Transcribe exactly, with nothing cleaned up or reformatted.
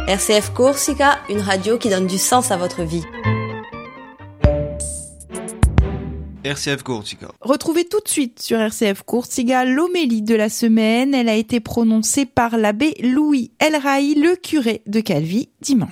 R C F Corsica, une radio qui donne du sens à votre vie. R C F Corsica. Retrouvez tout de suite sur R C F Corsica l'homélie de la semaine. Elle a été prononcée par l'abbé Louis El Raï, le curé de Calvi, dimanche.